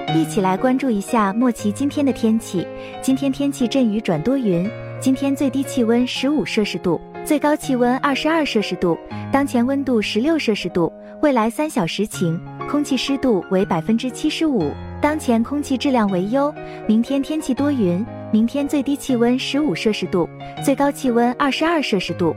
一起来关注一下莫奇今天的天气。今天天气阵雨转多云，今天最低气温15摄氏度，最高气温22摄氏度，当前温度16摄氏度，未来3小时晴，空气湿度为75%，当前空气质量为优。明天天气多云，明天最低气温15摄氏度，最高气温22摄氏度。